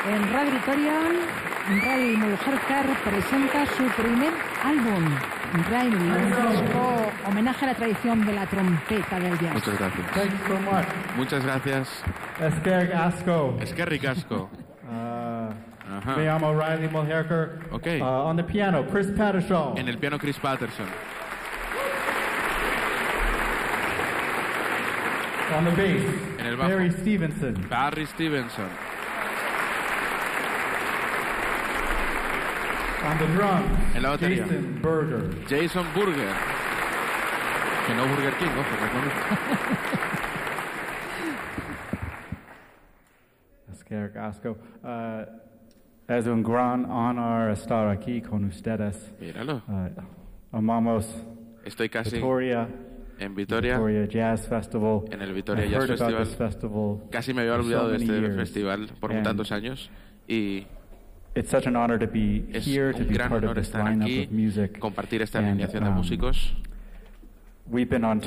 En Radio Vitoria, Ray Muljerkar presenta su primer álbum, Ray, un disco homenaje a la tradición de la trompeta del jazz. Muchas gracias. Thanks so much. Muchas gracias. Eskerrik Asko. Eskerrik Asko. Me llamo Riley Muljerkar. Okay. On the piano, Chris Patterson. En el piano, Chris Patterson. On the bass, En el bajo, Barry Stevenson. Barry Stevenson. On the drums, En la batería, Jason Berger. Jason Burger. Que no Burger King, ojo, que es lo mismo. Eskerrik Asko. Es un gran honor estar aquí con ustedes. Míralo. Amamos Estoy casi Vitoria. en Vitoria, Vitoria Jazz Festival. en el Vitoria I've Jazz heard about this Festival. festival Casi me había for olvidado so de many este years. festival por And tantos años y it's such an honor to be es here, to un be gran part of honor this estar lineup aquí, of music. compartir esta And, alineación de músicos. We've been on